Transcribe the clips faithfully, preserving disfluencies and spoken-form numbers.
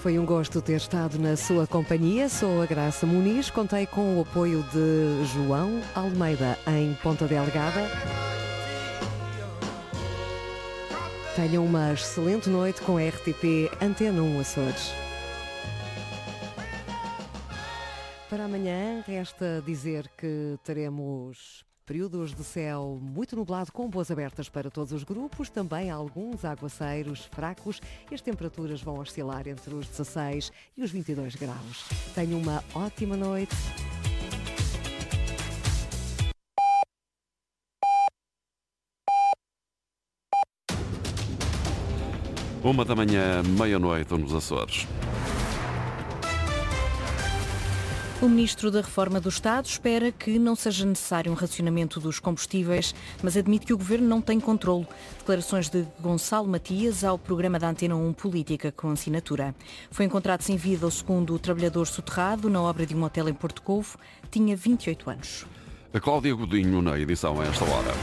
Foi um gosto ter estado na sua companhia. Sou a Graça Muniz. Contei com o apoio de João Almeida em Ponta Delgada. Tenham uma excelente noite com a R T P Antena um Açores. Para amanhã, resta dizer que teremos períodos de céu muito nublado com boas abertas para todos os grupos, também alguns aguaceiros fracos e as temperaturas vão oscilar entre os dezasseis e os vinte e dois graus. Tenham uma ótima noite. Uma da manhã, meia-noite nos Açores. O Ministro da Reforma do Estado espera que não seja necessário um racionamento dos combustíveis, mas admite que o Governo não tem controlo. Declarações de Gonçalo Matias ao programa da Antena um Política com assinatura. Foi encontrado sem vida o segundo trabalhador soterrado na obra de um hotel em Porto Covo. Tinha vinte e oito anos. A Cláudia Godinho na edição a esta hora.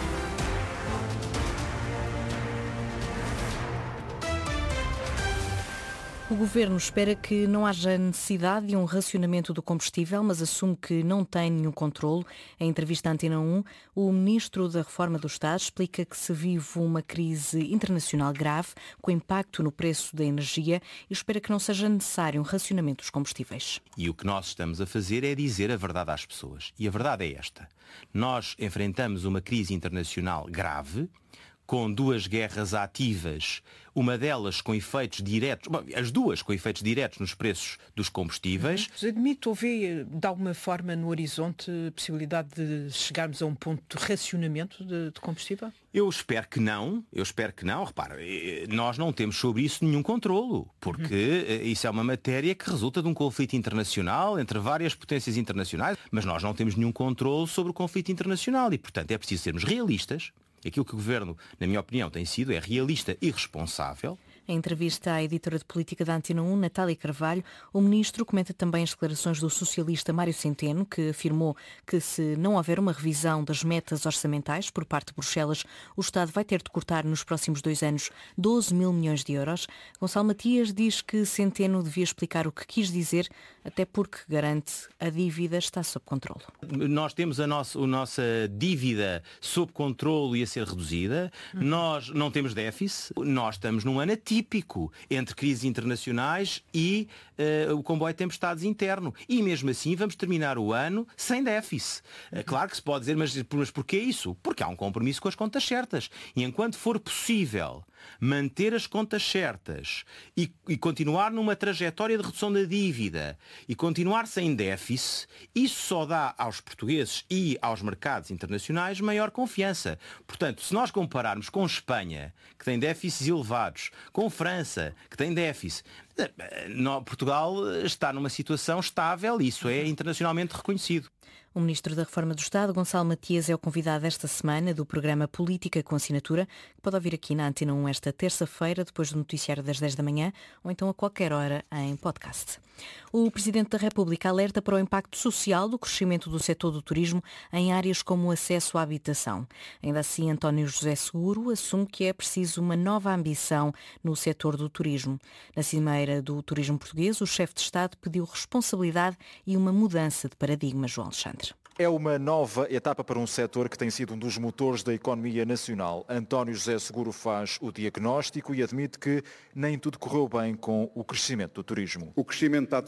O Governo espera que não haja necessidade de um racionamento do combustível, mas assume que não tem nenhum controlo. Em entrevista à Antena um, o Ministro da Reforma do Estado explica que se vive uma crise internacional grave, com impacto no preço da energia, e espera que não seja necessário um racionamento dos combustíveis. E o que nós estamos a fazer é dizer a verdade às pessoas. E a verdade é esta. Nós enfrentamos uma crise internacional grave, com duas guerras ativas, uma delas com efeitos diretos, bom, as duas com efeitos diretos nos preços dos combustíveis. Uhum. Admito, houve de alguma forma no horizonte a possibilidade de chegarmos a um ponto de racionamento de, de combustível? Eu espero que não, eu espero que não. Repara, nós não temos sobre isso nenhum controlo, porque uhum. isso é uma matéria que resulta de um conflito internacional entre várias potências internacionais, mas nós não temos nenhum controlo sobre o conflito internacional e, portanto, é preciso sermos realistas. Aquilo que o Governo, na minha opinião, tem sido é realista e responsável. Em entrevista à editora de política da Antena um, Natália Carvalho, o Ministro comenta também as declarações do socialista Mário Centeno, que afirmou que se não houver uma revisão das metas orçamentais por parte de Bruxelas, o Estado vai ter de cortar nos próximos dois anos doze mil milhões de euros. Gonçalo Matias diz que Centeno devia explicar o que quis dizer, até porque, garante, a dívida está sob controle. Nós temos a nossa, a nossa dívida sob controle e a ser reduzida, hum. nós não temos déficit, nós estamos num ano atípico. típico entre crises internacionais e uh, o comboio de tempestades interno. E mesmo assim vamos terminar o ano sem déficit. Uh, claro que se pode dizer, mas, mas porquê isso? Porque há um compromisso com as contas certas. E enquanto for possível manter as contas certas e, e continuar numa trajetória de redução da dívida e continuar sem déficit, isso só dá aos portugueses e aos mercados internacionais maior confiança. Portanto, se nós compararmos com Espanha, que tem déficits elevados, com França, que tem déficit, Portugal está numa situação estável e isso é internacionalmente reconhecido. O Ministro da Reforma do Estado, Gonçalo Matias, é o convidado esta semana do programa Política com Assinatura, que pode ouvir aqui na Antena um esta terça-feira, depois do noticiário das dez da manhã, ou então a qualquer hora em podcast. O Presidente da República alerta para o impacto social do crescimento do setor do turismo em áreas como o acesso à habitação. Ainda assim, António José Seguro assume que é preciso uma nova ambição no setor do turismo. Na cimeira do turismo português, o chefe de Estado pediu responsabilidade e uma mudança de paradigma, João Alexandre. É uma nova etapa para um setor que tem sido um dos motores da economia nacional. António José Seguro faz o diagnóstico e admite que nem tudo correu bem com o crescimento do turismo. O crescimento está